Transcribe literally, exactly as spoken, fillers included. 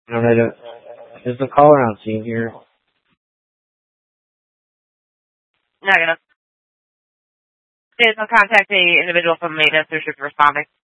No, I don't. There's a call around scene here. Negative. Please don't contact the individual from maintenance who should be responding.